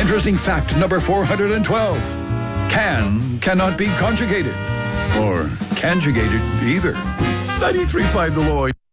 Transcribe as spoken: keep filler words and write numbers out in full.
Interesting fact number four hundred twelve. Can cannot be conjugated. Or conjugated either. ninety-three point five The Lloyd.